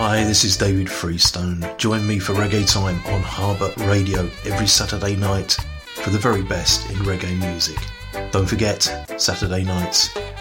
Hi, this is David Freestone. Join me for Reggae Time on Harbour Radio every Saturday night for the very best in reggae music. Don't forget, Saturday nights